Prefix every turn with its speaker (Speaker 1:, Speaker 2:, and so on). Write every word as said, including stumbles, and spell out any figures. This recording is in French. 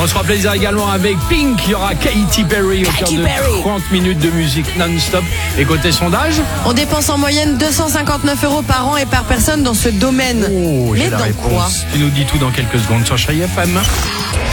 Speaker 1: On se fera plaisir également avec Pink. Il y aura Katy Perry au cœur de
Speaker 2: Perry.
Speaker 1: trente minutes de musique non-stop. Et côté sondage,
Speaker 2: On dépense en moyenne deux cent cinquante-neuf euros par an et par personne dans ce domaine.
Speaker 1: oh, j'ai
Speaker 2: Mais
Speaker 1: la
Speaker 2: dans
Speaker 1: réponse.
Speaker 2: quoi?
Speaker 1: Tu nous dis tout dans quelques secondes sur Chérie F M.